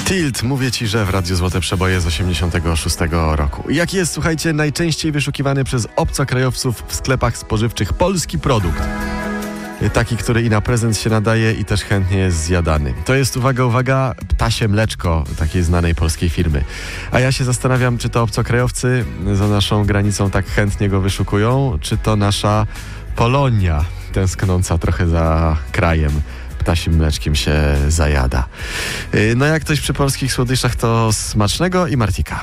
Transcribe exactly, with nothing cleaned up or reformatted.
Tilt, mówię ci, że w Radiu Złote Przeboje z osiemdziesiątego szóstego roku. Jaki jest, słuchajcie, najczęściej wyszukiwany przez obcokrajowców w sklepach spożywczych polski produkt? Taki, który i na prezent się nadaje i też chętnie jest zjadany. To jest, uwaga, uwaga, ptasie mleczko takiej znanej polskiej firmy. A ja się zastanawiam, czy to obcokrajowcy za naszą granicą tak chętnie go wyszukują, czy to nasza Polonia tęsknąca trochę za krajem ptasim mleczkiem się zajada. No jak ktoś przy polskich słodyszach, to smacznego i Martika.